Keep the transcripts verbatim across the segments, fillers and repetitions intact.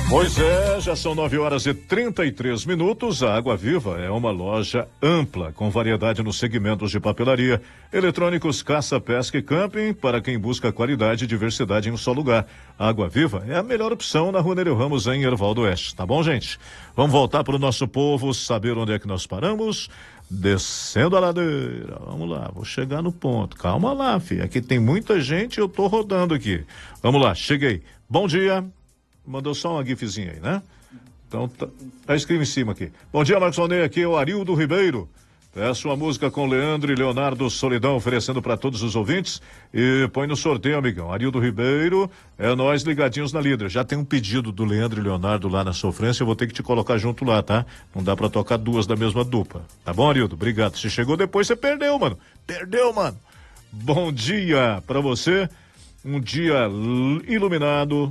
Pois é, já são nove horas e trinta e três minutos. A Água Viva é uma loja ampla, com variedade nos segmentos de papelaria, eletrônicos, caça, pesca e camping, para quem busca qualidade e diversidade em um só lugar. A Água Viva é a melhor opção na Rua Nereu Ramos, em Hervaldo Oeste. Tá bom, gente? Vamos voltar para o nosso povo, saber onde é que nós paramos. Descendo a ladeira, vamos lá, vou chegar no ponto. Calma lá, filho, aqui tem muita gente e eu tô rodando aqui. Vamos lá, cheguei. Bom dia. Mandou só uma gifzinha aí, né? Então, tá, tá escrito em cima aqui. Bom dia, Marcos Alnei, aqui é o Arildo Ribeiro. Peço uma música com Leandro e Leonardo Solidão, oferecendo para todos os ouvintes. E põe no sorteio, amigão. Arildo Ribeiro, é nós ligadinhos na líder. Já tem um pedido do Leandro e Leonardo lá na sofrência, eu vou ter que te colocar junto lá, tá? Não dá para tocar duas da mesma dupla. Tá bom, Arildo? Obrigado. Se chegou depois, você perdeu, mano. Perdeu, mano. Bom dia para você. Um dia iluminado.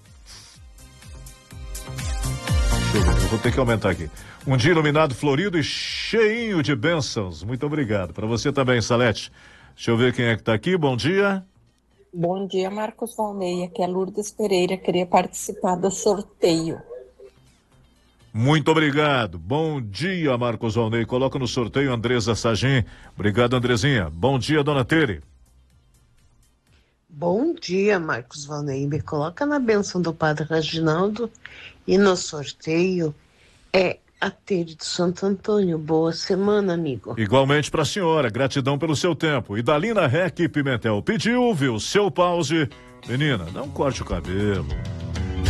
Eu vou ter que aumentar aqui. Um dia iluminado, florido e cheinho de bênçãos. Muito obrigado. Para você também, Salete. Deixa eu ver quem é que está aqui. Bom dia. Bom dia, Marcos Valnei. Aqui é Lourdes Pereira. Queria participar do sorteio. Muito obrigado. Bom dia, Marcos Valnei. Coloca no sorteio Andresa Sagim. Obrigado, Andrezinha. Bom dia, Dona Tere. Bom dia, Marcos Valnei. Me coloca na bênção do Padre Reginaldo e no sorteio é a Tere de Santo Antônio. Boa semana, amigo. Igualmente para a senhora. Gratidão pelo seu tempo. E Dalina Rec Pimentel pediu, viu? Seu pause. Menina, não corte o cabelo.